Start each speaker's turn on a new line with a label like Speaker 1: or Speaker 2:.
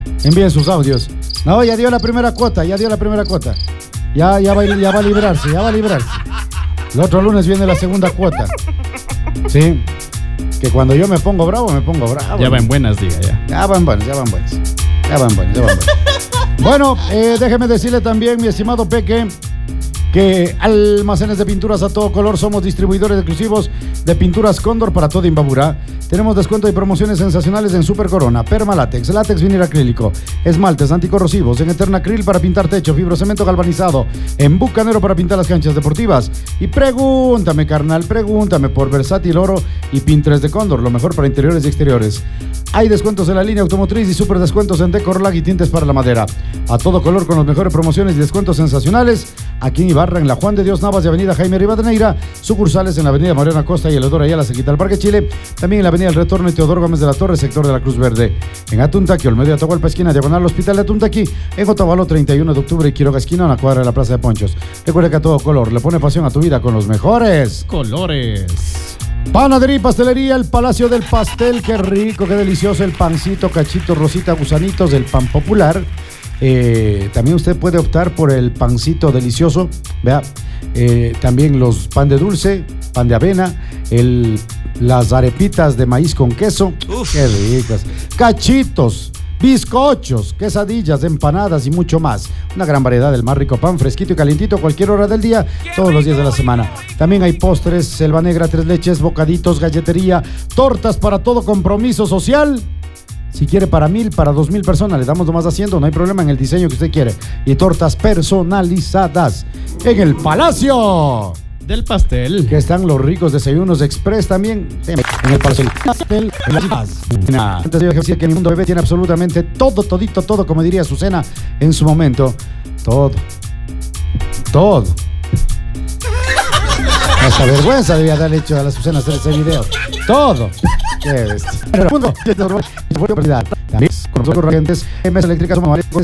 Speaker 1: Envíen sus audios. No, ya dio la primera cuota, ya va a librarse. El otro lunes viene la segunda cuota. Sí. Que cuando yo me pongo bravo.
Speaker 2: Ya va en buenas, diga, ya.
Speaker 1: Ya van buenas. Bueno, déjeme decirle también, mi estimado Peque, que Almacenes de Pinturas a todo color, somos distribuidores exclusivos de pinturas Cóndor para todo Imbabura. Tenemos descuento y promociones sensacionales en Super Corona, Permalátex, látex vinil acrílico, esmaltes anticorrosivos, en Eternacril para pintar techo, fibrocemento galvanizado, en Bucanero para pintar las canchas deportivas. Y pregúntame, carnal, por Versátil Oro y Pintres de Cóndor, lo mejor para interiores y exteriores. Hay descuentos en la línea automotriz y super descuentos en Decorlag y tintes para la madera. A todo color con las mejores promociones y descuentos sensacionales. Aquí en Ibarra, en la Juan de Dios Navas y Avenida Jaime Rivadeneira. Sucursales en la Avenida Mariana Costa y Eledor Ayala, cerquita al Parque Chile. También en la Avenida El Retorno y Teodoro Gómez de la Torre, sector de la Cruz Verde. En Atuntaqui, Olmedo y Atahualpa, esquina diagonal Hospital de Atuntaqui. En Otavalo, 31 de octubre y Quiroga, esquina, en la cuadra de la Plaza de Ponchos. Recuerda que a todo color le pone pasión a tu vida con los mejores
Speaker 2: colores.
Speaker 1: Panadería y pastelería El Palacio del Pastel. Qué rico, qué delicioso el pancito, cachitos, rosita, gusanitos del pan popular. También usted puede optar por el pancito delicioso, vea. También los pan de dulce, pan de avena, las arepitas de maíz con queso. Uf. Qué ricas. Cachitos, bizcochos, quesadillas, empanadas y mucho más. Una gran variedad del más rico pan, fresquito y calientito, cualquier hora del día, todos los días de la semana. También hay postres, selva negra, tres leches, bocaditos, galletería, tortas para todo compromiso social. Si quiere para 1,000, para 2,000 personas, le damos nomás haciendo, no hay problema en el diseño que usted quiere. Y tortas personalizadas en el Palacio
Speaker 2: del Pastel.
Speaker 1: Que están los ricos desayunos express también en el Palacio del Pastel. Antes de decir que mi mundo bebé tiene absolutamente todo, todito, todo, como diría Azucena en su momento. Todo. Hasta vergüenza debía haberle hecho a la Azucena hacer ese video. Todo. Qué bestia. Pero el mundo, con nosotros radiantes, MS eléctricas,